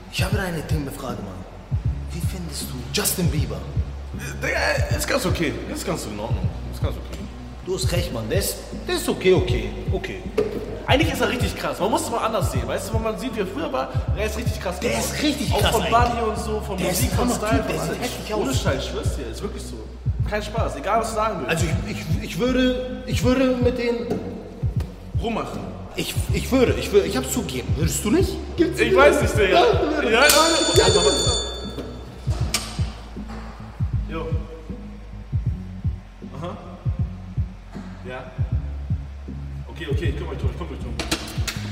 Ich habe eine Themenfrage, Mann. Wie findest du Justin Bieber? Digga, ist ganz okay. Ist ganz in Ordnung. Ist ganz okay. Du hast recht, Mann. Der ist okay. Eigentlich ist er richtig krass. Man muss es mal anders sehen. Weißt du, wenn man sieht, wie er früher war, der ist richtig krass. Der ist richtig krass. Auch von Body und so, von Der Musik, ist von Hammer-Typ, Style. der sieht heftig aus. Ohne Scheiß, ich schwör's dir. Ist wirklich so. Kein Spaß. Egal, was du sagen willst. Also ich würde mit denen rummachen. ich hab's zugegeben. Würdest du nicht? Ich weiß nicht, Digga. Ja,